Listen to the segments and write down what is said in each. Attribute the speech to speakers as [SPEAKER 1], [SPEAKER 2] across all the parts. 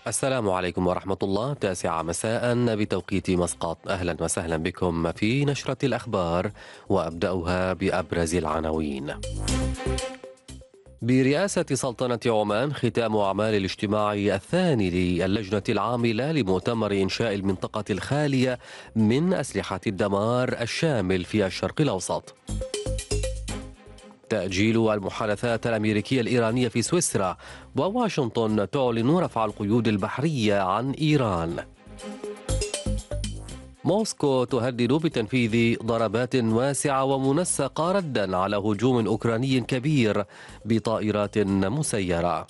[SPEAKER 1] السلام عليكم ورحمة الله. 9 مساء بتوقيت مسقط. أهلا وسهلا بكم في نشرة الأخبار، وأبدأها بأبرز العناوين. برئاسة سلطنة عمان ختام أعمال الاجتماع الثاني للجنة العاملة لمؤتمر إنشاء المنطقة الخالية من أسلحة الدمار الشامل في الشرق الأوسط. تأجيل المحادثات الأمريكية الإيرانية في سويسرا، وواشنطن تعلن رفع القيود البحرية عن إيران. موسكو تهدد بتنفيذ ضربات واسعة ومنسقة ردا على هجوم أوكراني كبير بطائرات مسيرة.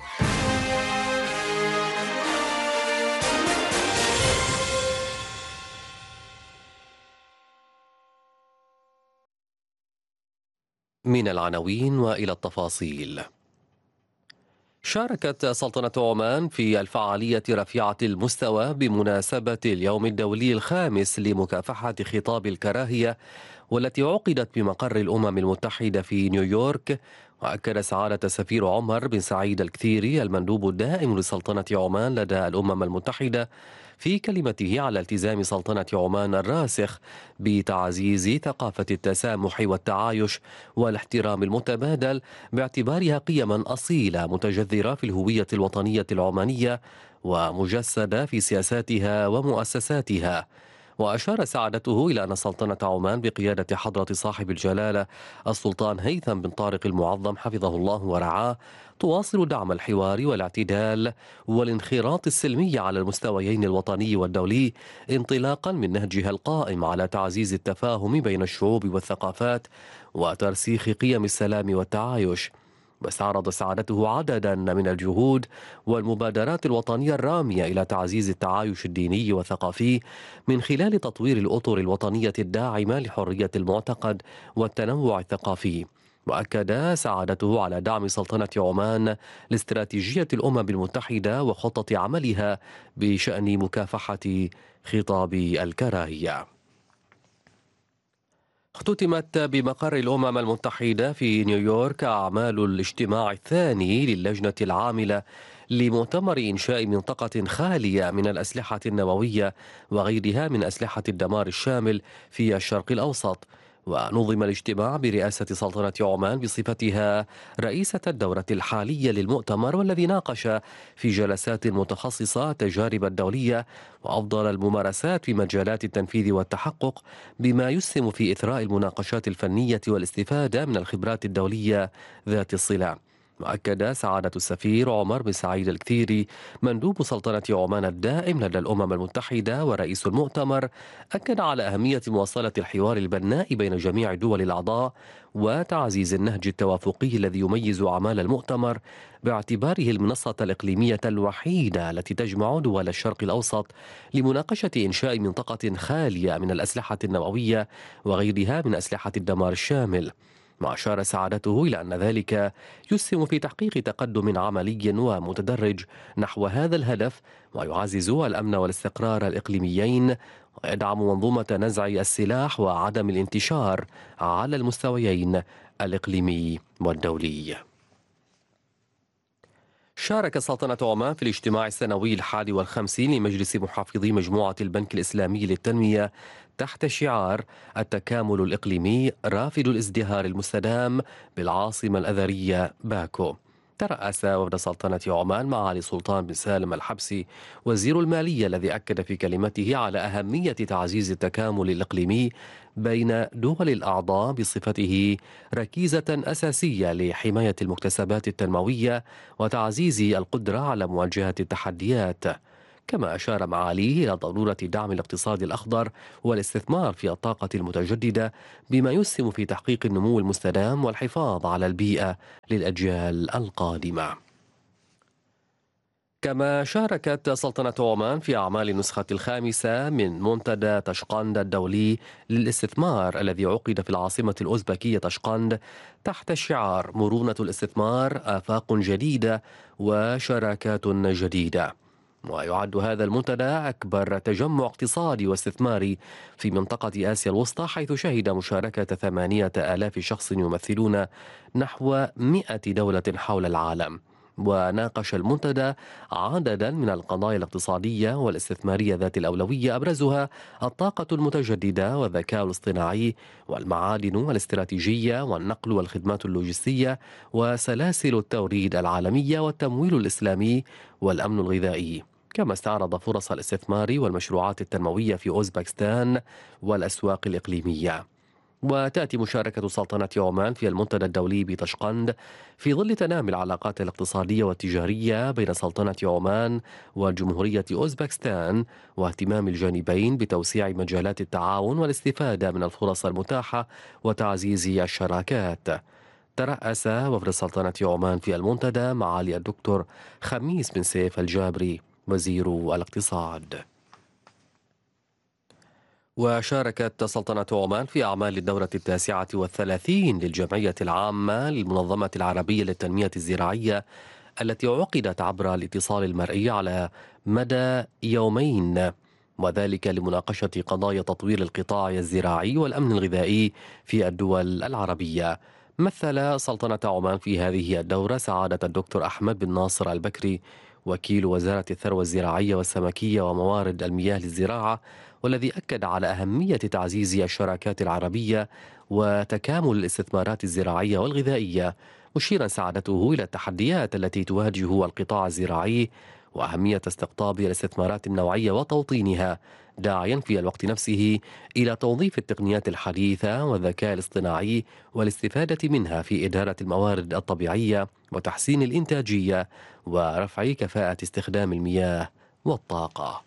[SPEAKER 1] من العناوين وإلى التفاصيل. شاركت سلطنة عمان في الفعالية رفيعة المستوى بمناسبة اليوم الدولي الخامس لمكافحة خطاب الكراهية، والتي عقدت بمقر الأمم المتحدة في نيويورك. وأكد سعادة السفير عمر بن سعيد الكثيري المندوب الدائم لسلطنة عمان لدى الأمم المتحدة في كلمته على التزام سلطنة عمان الراسخ بتعزيز ثقافة التسامح والتعايش والاحترام المتبادل، باعتبارها قيما أصيلة متجذرة في الهوية الوطنية العمانية ومجسدة في سياساتها ومؤسساتها. وأشار سعادته إلى أن سلطنة عمان بقيادة حضرة صاحب الجلالة السلطان هيثم بن طارق المعظم حفظه الله ورعاه تواصل دعم الحوار والاعتدال والانخراط السلمي على المستويين الوطني والدولي، انطلاقا من نهجها القائم على تعزيز التفاهم بين الشعوب والثقافات وترسيخ قيم السلام والتعايش. واستعرض سعادته عددا من الجهود والمبادرات الوطنية الرامية إلى تعزيز التعايش الديني والثقافي من خلال تطوير الأطر الوطنية الداعمة لحرية المعتقد والتنوع الثقافي. وأكد سعادته على دعم سلطنة عمان لاستراتيجية الأمم المتحدة وخطة عملها بشأن مكافحة خطاب الكراهية. اختتمت بمقر الأمم المتحدة في نيويورك أعمال الاجتماع الثاني للجنة العاملة لمؤتمر إنشاء منطقة خالية من الأسلحة النووية وغيرها من أسلحة الدمار الشامل في الشرق الأوسط. ونظم الاجتماع برئاسة سلطنة عمان بصفتها رئيسة الدورة الحالية للمؤتمر، والذي ناقش في جلسات متخصصة التجارب الدولية وأفضل الممارسات في مجالات التنفيذ والتحقق، بما يسهم في إثراء المناقشات الفنية والاستفادة من الخبرات الدولية ذات الصلة. وأكد سعادة السفير عمر بن سعيد الكثيري مندوب سلطنة عمان الدائم لدى الأمم المتحدة ورئيس المؤتمر، أكد على أهمية مواصلة الحوار البناء بين جميع الدول الأعضاء وتعزيز النهج التوافقي الذي يميز أعمال المؤتمر، باعتباره المنصة الإقليمية الوحيدة التي تجمع دول الشرق الأوسط لمناقشة إنشاء منطقة خالية من الأسلحة النووية وغيرها من أسلحة الدمار الشامل. وأشار سعادته إلى أن ذلك يسهم في تحقيق تقدم عملي ومتدرج نحو هذا الهدف، ويعزز الأمن والاستقرار الإقليميين، ويدعم منظومة نزع السلاح وعدم الانتشار على المستويين الإقليمي والدولي. شارك سلطنة عمان في الاجتماع السنوي 51 لمجلس محافظي مجموعة البنك الإسلامي للتنمية تحت شعار التكامل الإقليمي رافد الازدهار المستدام بالعاصمة الأثرية باكو. ترأس وفد سلطنة عمان معالي سلطان بن سالم الحبسي وزير المالية، الذي أكد في كلمته على أهمية تعزيز التكامل الإقليمي بين دول الأعضاء بصفته ركيزة أساسية لحماية المكتسبات التنموية وتعزيز القدرة على مواجهة التحديات. كما أشار معاليه إلى ضرورة دعم الاقتصاد الأخضر والاستثمار في الطاقة المتجددة، بما يسهم في تحقيق النمو المستدام والحفاظ على البيئة للأجيال القادمة. كما شاركت سلطنة عمان في أعمال النسخة الخامسة من منتدى تشقند الدولي للاستثمار، الذي عقد في العاصمة الأوزبكية تشقند تحت شعار مرونة الاستثمار، آفاق جديدة وشراكات جديدة. ويعد هذا المنتدى أكبر تجمع اقتصادي واستثماري في منطقة آسيا الوسطى، حيث شهد مشاركة 8,000 شخص يمثلون نحو 100 دولة حول العالم. وناقش المنتدى عددا من القضايا الاقتصادية والاستثمارية ذات الأولوية، أبرزها الطاقة المتجددة والذكاء الاصطناعي والمعادن والاستراتيجية والنقل والخدمات اللوجستية وسلاسل التوريد العالمية والتمويل الإسلامي والأمن الغذائي. كما استعرض فرص الاستثمار والمشروعات التنموية في أوزبكستان والأسواق الإقليمية. وتأتي مشاركة سلطنة عمان في المنتدى الدولي بطشقند في ظل تنامي العلاقات الاقتصادية والتجارية بين سلطنة عمان وجمهورية أوزبكستان، واهتمام الجانبين بتوسيع مجالات التعاون والاستفادة من الفرص المتاحة وتعزيز الشراكات. ترأس وفد سلطنة عمان في المنتدى معالي الدكتور خميس بن سيف الجابري وزير الاقتصاد. وشاركت سلطنة عمان في أعمال الدورة 39 للجمعية العامة للمنظمة العربية للتنمية الزراعية، التي عقدت عبر الاتصال المرئي على مدى يومين، وذلك لمناقشة قضايا تطوير القطاع الزراعي والأمن الغذائي في الدول العربية. مثل سلطنة عمان في هذه الدورة سعادة الدكتور أحمد بن ناصر البكري، وكيل وزارة الثروة الزراعية والسمكية وموارد المياه للزراعة، والذي أكد على أهمية تعزيز الشراكات العربية وتكامل الاستثمارات الزراعية والغذائية، مشيرا سعادته إلى التحديات التي تواجه القطاع الزراعي وأهمية استقطاب الاستثمارات النوعية وتوطينها، داعيا في الوقت نفسه إلى توظيف التقنيات الحديثة والذكاء الاصطناعي والاستفادة منها في إدارة الموارد الطبيعية وتحسين الإنتاجية ورفع كفاءة استخدام المياه والطاقة.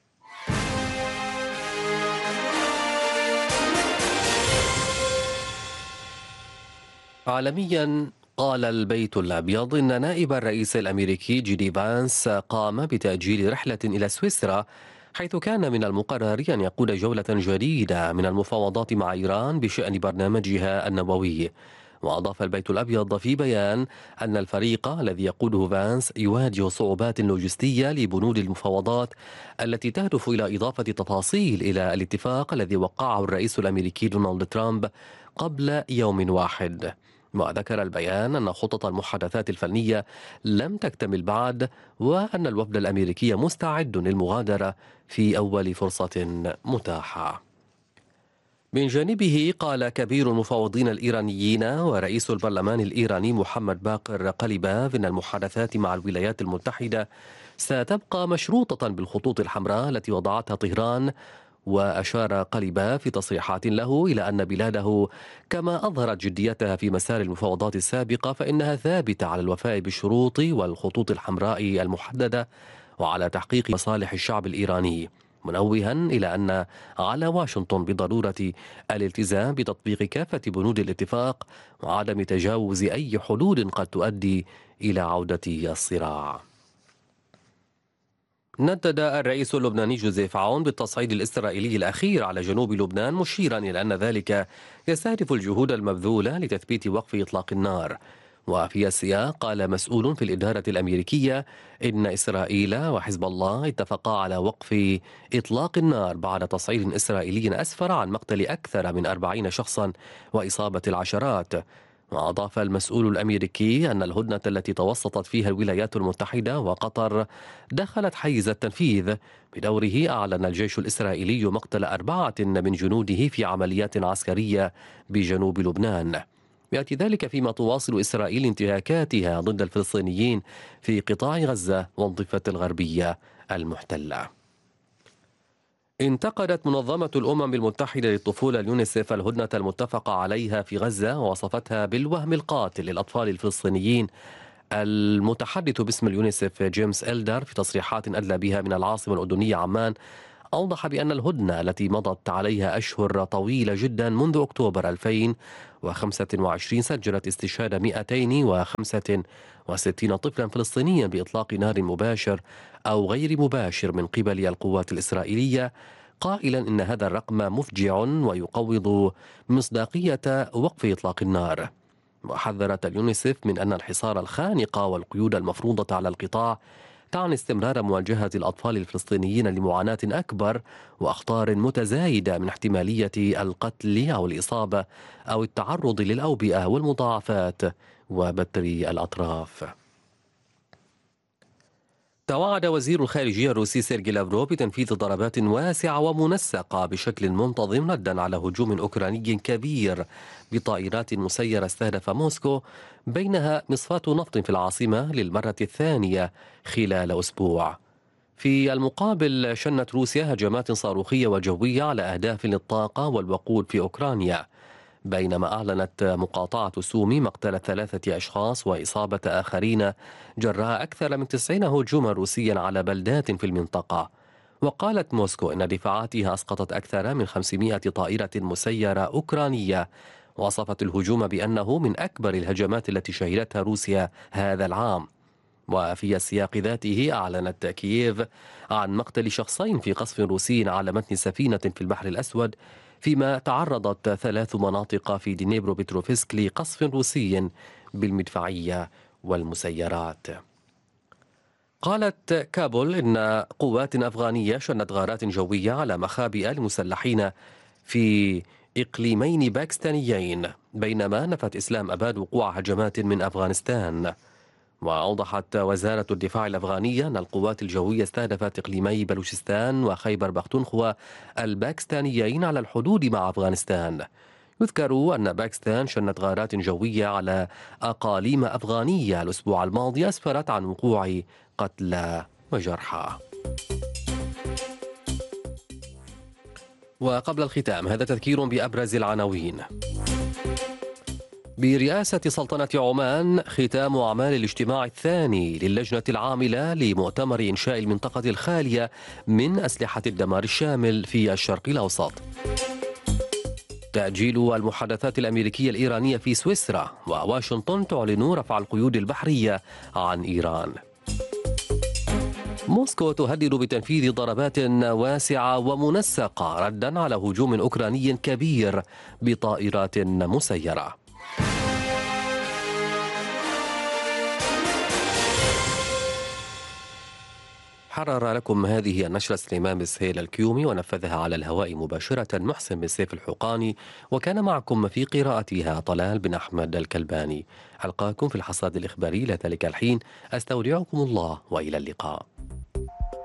[SPEAKER 1] عالميا، قال البيت الأبيض إن نائب الرئيس الأمريكي جيدي فانس قام بتأجيل رحلة إلى سويسرا، حيث كان من المقرر أن يقود جولة جديدة من المفاوضات مع إيران بشأن برنامجها النووي. وأضاف البيت الأبيض في بيان أن الفريق الذي يقوده فانس يواجه صعوبات لوجستية لبنود المفاوضات التي تهدف إلى إضافة تفاصيل إلى الاتفاق الذي وقعه الرئيس الأمريكي دونالد ترامب قبل يوم واحد. وذكر البيان أن خطط المحادثات الفنية لم تكتمل بعد، وأن الوفد الأمريكي مستعد للمغادرة في أول فرصة متاحة. من جانبه، قال كبير المفاوضين الإيرانيين ورئيس البرلمان الإيراني محمد باقر قليباف إن المحادثات مع الولايات المتحدة ستبقى مشروطة بالخطوط الحمراء التي وضعتها طهران. وأشار قليباف في تصريحات له إلى أن بلاده كما أظهرت جديتها في مسار المفاوضات السابقة فإنها ثابتة على الوفاء بالشروط والخطوط الحمراء المحددة وعلى تحقيق مصالح الشعب الإيراني، منوها إلى أن على واشنطن بضرورة الالتزام بتطبيق كافة بنود الاتفاق وعدم تجاوز أي حدود قد تؤدي إلى عودة الصراع. ندد الرئيس اللبناني جوزيف عون بالتصعيد الإسرائيلي الأخير على جنوب لبنان، مشيرا إلى أن ذلك يستهدف الجهود المبذولة لتثبيت وقف إطلاق النار. وفي السياق، قال مسؤول في الإدارة الأمريكية إن إسرائيل وحزب الله اتفقا على وقف إطلاق النار بعد تصعيد إسرائيلي أسفر عن مقتل أكثر من 40 شخصا وإصابة العشرات. وأضاف المسؤول الأمريكي أن الهدنة التي توسطت فيها الولايات المتحدة وقطر دخلت حيز التنفيذ. بدوره، أعلن الجيش الإسرائيلي مقتل 4 من جنوده في عمليات عسكرية بجنوب لبنان. يأتي ذلك فيما تواصل إسرائيل انتهاكاتها ضد الفلسطينيين في قطاع غزة والضفة الغربية المحتلة. انتقدت منظمة الأمم المتحدة للطفولة اليونيسف الهدنة المتفق عليها في غزة ووصفتها بالوهم القاتل للأطفال الفلسطينيين. المتحدث باسم اليونيسف جيمس إلدر في تصريحات أدلى بها من العاصمة الأردنية عمان أوضح بأن الهدنة التي مضت عليها أشهر طويلة جدا منذ أكتوبر 2025 سجلت استشهاد 265 طفلا فلسطينيا بإطلاق نار مباشر أو غير مباشر من قبل القوات الإسرائيلية، قائلا إن هذا الرقم مفجع ويقوض مصداقية وقف إطلاق النار. وحذرت اليونيسف من أن الحصار الخانق والقيود المفروضة على القطاع تعني استمرار مواجهة الأطفال الفلسطينيين لمعاناة أكبر وأخطار متزايدة من احتمالية القتل أو الإصابة أو التعرض للأوبئة والمضاعفات وبتر الأطراف. توعد وزير الخارجية الروسي سيرجي لافروف بتنفيذ ضربات واسعة ومنسقة بشكل منتظم ردا على هجوم أوكراني كبير بطائرات مسيرة استهدف موسكو، بينها مصفاة نفط في العاصمة للمرة الثانية خلال أسبوع. في المقابل شنت روسيا هجمات صاروخية وجوية على أهداف للطاقة والوقود في أوكرانيا، بينما أعلنت مقاطعة سومي مقتل 3 أشخاص وإصابة آخرين جراء أكثر من 90 هجوما روسيا على بلدات في المنطقة. وقالت موسكو إن دفاعاتها أسقطت أكثر من 500 طائرة مسيرة أوكرانية، وصفت الهجوم بأنه من أكبر الهجمات التي شهدتها روسيا هذا العام. وفي السياق ذاته أعلنت كييف عن مقتل شخصين في قصف روسي على متن سفينة في البحر الأسود، فيما تعرضت 3 مناطق في دنيبرو بتروفسك لقصف روسي بالمدفعية والمسيرات. قالت كابول إن قوات أفغانية شنت غارات جوية على مخابئ المسلحين في إقليمين باكستانيين، بينما نفت إسلام أباد وقوع هجمات من أفغانستان. وأوضحت وزارة الدفاع الأفغانية أن القوات الجوية استهدفت إقليمي بلوشستان وخيبر بختونخوا الباكستانيين على الحدود مع أفغانستان. يذكر أن باكستان شنت غارات جوية على أقاليم أفغانية الأسبوع الماضي أسفرت عن وقوع قتلى وجرحى. وقبل الختام هذا تذكير بأبرز العناوين. برئاسة سلطنة عمان ختام أعمال الاجتماع الثاني للجنة العاملة لمؤتمر إنشاء المنطقة الخالية من أسلحة الدمار الشامل في الشرق الأوسط. تأجيل المحادثات الأمريكية الإيرانية في سويسرا، وواشنطن تعلن رفع القيود البحرية عن إيران. موسكو تهدد بتنفيذ ضربات واسعة ومنسقة ردا على هجوم أوكراني كبير بطائرات مسيرة. حرر لكم هذه النشرة سليمان بالسهيل الكيومي، ونفذها على الهواء مباشرة محسن بن سيف الحقاني، وكان معكم في قراءتها طلال بن أحمد الكلباني. ألقاكم في الحصاد الإخباري لذلك الحين، أستودعكم الله وإلى اللقاء.